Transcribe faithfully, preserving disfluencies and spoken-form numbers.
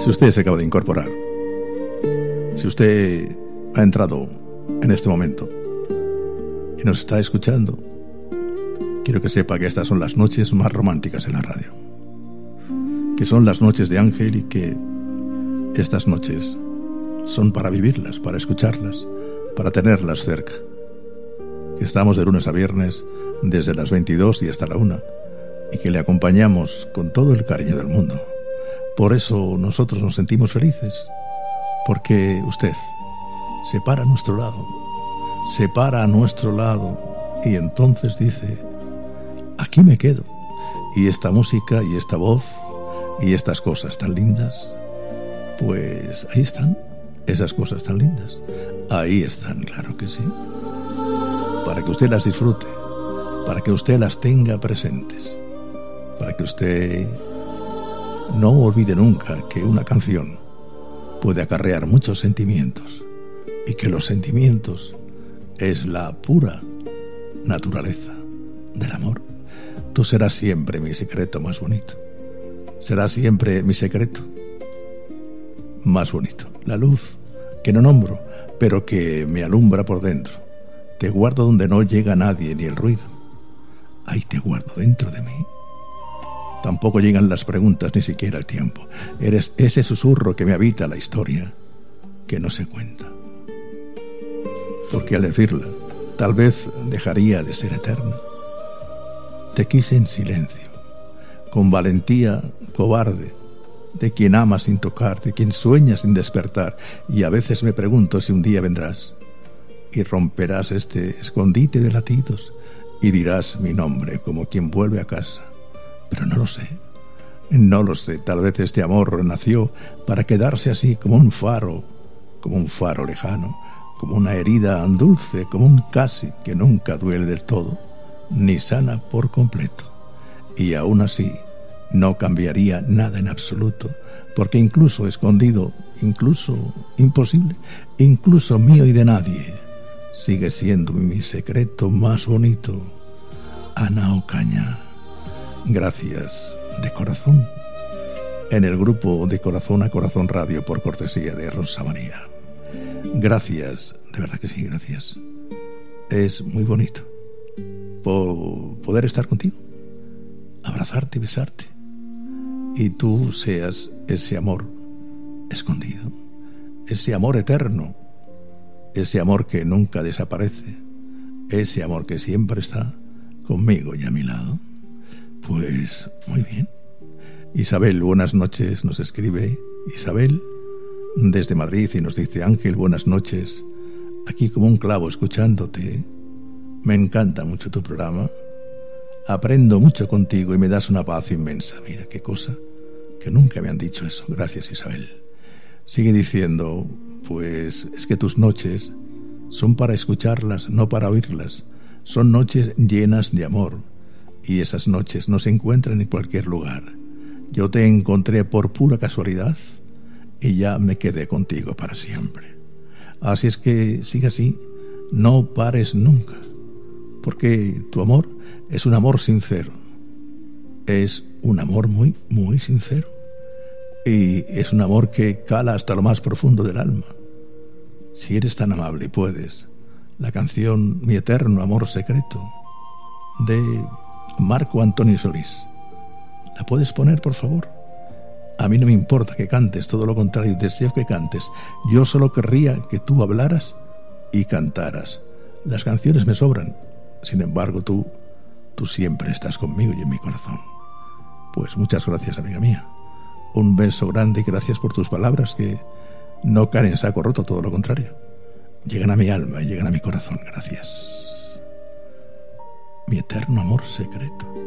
Si usted se acaba de incorporar, si usted ha entrado en este momento y nos está escuchando, quiero que sepa que estas son las noches más románticas en la radio, que son las noches de Ángel y que estas noches son para vivirlas, para escucharlas, para tenerlas cerca. Que estamos de lunes a viernes desde las veintidós y hasta la una y que le acompañamos con todo el cariño del mundo. Por eso nosotros nos sentimos felices, porque usted se para a nuestro lado, se para a nuestro lado y entonces dice: aquí me quedo. Y esta música y esta voz y estas cosas tan lindas, pues ahí están, esas cosas tan lindas, ahí están, claro que sí, para que usted las disfrute, para que usted las tenga presentes, para que usted no olvide nunca que una canción puede acarrear muchos sentimientos y que los sentimientos es la pura naturaleza del amor. Tú serás siempre mi secreto más bonito, serás siempre mi secreto más bonito, la luz que no nombro, pero que me alumbra por dentro. Te guardo donde no llega nadie ni el ruido. Ahí te guardo dentro de mí. Tampoco llegan las preguntas ni siquiera el tiempo. Eres ese susurro que me habita la historia que no se cuenta. Porque al decirla, tal vez dejaría de ser eterna. Te quise en silencio, con valentía cobarde, de quien ama sin tocar, de quien sueña sin despertar, y a veces me pregunto si un día vendrás y romperás este escondite de latidos y dirás mi nombre como quien vuelve a casa. Pero no lo sé, no lo sé. Tal vez este amor nació para quedarse así, como un faro, como un faro lejano, como una herida dulce, como un casi que nunca duele del todo, ni sana por completo. Y aún así no cambiaría nada en absoluto, porque incluso escondido, incluso imposible, incluso mío y de nadie, sigue siendo mi secreto más bonito. Ana Ocaña. Gracias de corazón, en el grupo de Corazón a Corazón Radio, por cortesía de Rosa María. Gracias, de verdad que sí, gracias. Es muy bonito por poder estar contigo, abrazarte y besarte, y tú seas ese amor escondido, ese amor eterno, ese amor que nunca desaparece, ese amor que siempre está conmigo y a mi lado. Pues muy bien. Isabel, buenas noches, nos escribe Isabel desde Madrid y nos dice: Ángel, buenas noches, aquí como un clavo escuchándote. Me encanta mucho tu programa, aprendo mucho contigo y me das una paz inmensa. Mira qué cosa, que nunca me han dicho eso. Gracias, Isabel. Sigue diciendo: pues es que tus noches son para escucharlas, no para oírlas. Son noches llenas de amor, y esas noches no se encuentran en cualquier lugar. Yo te encontré por pura casualidad y ya me quedé contigo para siempre. Así es que sigue así, no pares nunca, porque tu amor es un amor sincero, es un amor muy, muy sincero, y es un amor que cala hasta lo más profundo del alma. Si eres tan amable y puedes, la canción Mi eterno amor secreto de Marco Antonio Solís, ¿la puedes poner, por favor? A mí no me importa que cantes, todo lo contrario, deseo que cantes. Yo solo querría que tú hablaras y cantaras. Las canciones me sobran, sin embargo tú, tú siempre estás conmigo y en mi corazón. Pues muchas gracias, amiga mía. Un beso grande y gracias por tus palabras, que no caen en saco roto, todo lo contrario. Llegan a mi alma y llegan a mi corazón. Gracias. Mi eterno amor secreto.